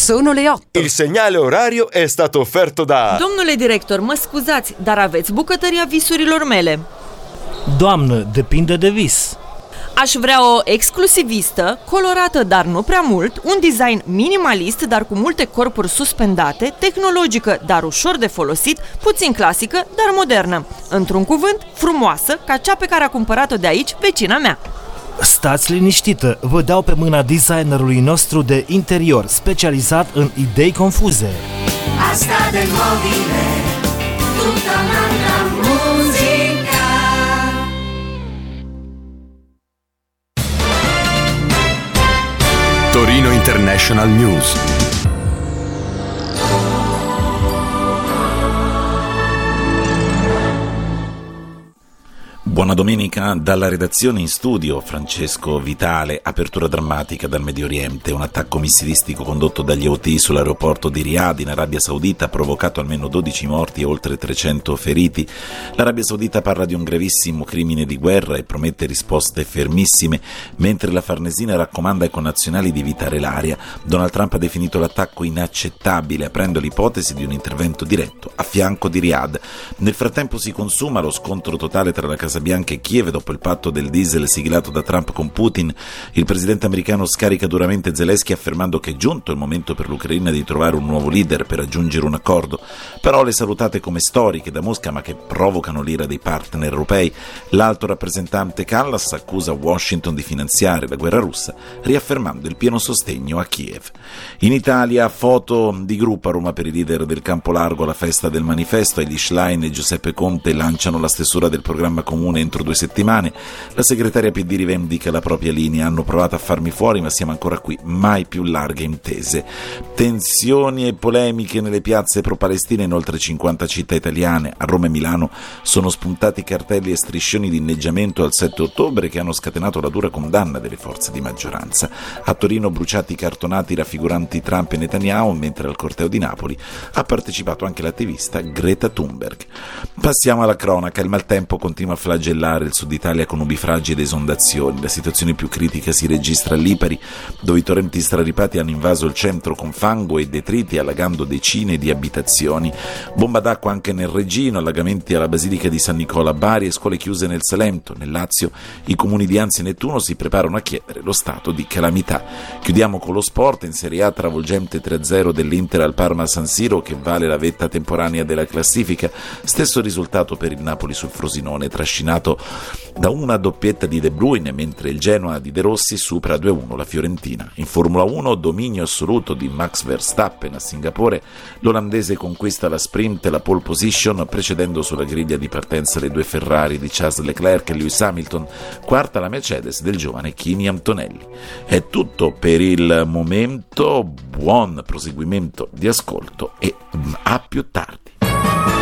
Sono le 8. Il segnale orario è stato offerto da... Domnule director, mă scuzați, dar aveți bucătăria visurilor mele? Doamnă, depinde de vis. Aș vrea o exclusivistă, colorată, dar nu prea mult, un design minimalist, dar cu multe corpuri suspendate, tehnologică, dar ușor de folosit, puțin clasică, dar modernă. Într-un cuvânt, frumoasă, ca cea pe care a cumpărat-o de aici vecina mea. Stați liniștită, vă dau pe mâna designerului nostru de interior, specializat în idei confuze. Asta de mobile, tutta un'altra musica. Torino International News. Buona domenica dalla redazione in studio. Francesco Vitale. Apertura drammatica dal Medio Oriente. Un attacco missilistico condotto dagli Houthi sull'aeroporto di Riyadh in Arabia Saudita ha provocato almeno 12 morti e oltre 300 feriti. L'Arabia Saudita parla di un gravissimo crimine di guerra e promette risposte fermissime, mentre la Farnesina raccomanda ai connazionali di evitare l'area. Donald Trump ha definito l'attacco inaccettabile, aprendo l'ipotesi di un intervento diretto a fianco di Riyadh. Nel frattempo si consuma lo scontro totale tra la Casa Bianca e Kiev dopo il patto del diesel siglato da Trump con Putin. Il presidente americano scarica duramente Zelensky affermando che è giunto il momento per l'Ucraina di trovare un nuovo leader per raggiungere un accordo. Parole salutate come storiche da Mosca ma che provocano l'ira dei partner europei. L'alto rappresentante Kallas accusa Washington di finanziare la guerra russa, riaffermando il pieno sostegno a Kiev. In Italia, foto di gruppo a Roma per i leader del campo largo alla festa del manifesto. Elly Schlein e Giuseppe Conte lanciano la stesura del programma comune entro 2 settimane. La segretaria PD rivendica la propria linea. Hanno provato a farmi fuori ma siamo ancora qui, mai più larghe intese. Tensioni e polemiche nelle piazze pro-palestine in oltre 50 città italiane. A Roma e Milano sono spuntati cartelli e striscioni di inneggiamento al 7 ottobre che hanno scatenato la dura condanna delle forze di maggioranza. A Torino bruciati cartonati raffiguranti Trump e Netanyahu, mentre al corteo di Napoli ha partecipato anche l'attivista Greta Thunberg. Passiamo alla cronaca. Il maltempo continua a flagellare il sud Italia con nubifragi ed esondazioni. La situazione più critica si registra a Lipari, dove i torrenti straripati hanno invaso il centro con fango e detriti, allagando decine di abitazioni. Bomba d'acqua anche nel Regino, allagamenti alla Basilica di San Nicola a Bari e scuole chiuse nel Salento. Nel Lazio i comuni di Anzi e Nettuno si preparano a chiedere lo stato di calamità. Chiudiamo con lo sport. In Serie A travolgente 3-0 dell'Inter al Parma San Siro, che vale la vetta temporanea della classifica. Stesso risultato per il Napoli sul Frosinone, trascinato da una doppietta di De Bruyne, mentre il Genoa di De Rossi supera 2-1 la Fiorentina. In Formula 1 dominio assoluto di Max Verstappen a Singapore. L'olandese conquista la sprint e la pole position, precedendo sulla griglia di partenza le 2 Ferrari di Charles Leclerc e Lewis Hamilton, quarta la Mercedes del giovane Kimi Antonelli. È tutto per il momento, buon proseguimento di ascolto e a più tardi.